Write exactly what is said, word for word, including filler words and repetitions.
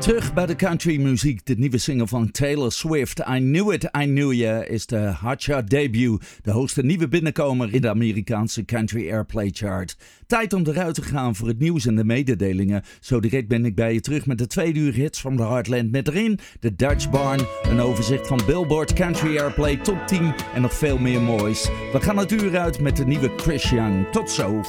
Terug bij de countrymuziek. De nieuwe single van Taylor Swift, I Knew It, I Knew Ya, is de Hotshot debut. De hoogste nieuwe binnenkomer in de Amerikaanse Country Airplay Chart. Tijd om eruit te gaan voor het nieuws en de mededelingen. Zo direct ben ik bij je terug met de tweede uur hits van de Heartland. Met erin de Dutch Barn, een overzicht van Billboard Country Airplay Top tien en nog veel meer moois. We gaan het uur uit met de nieuwe Chris Young. Tot zo.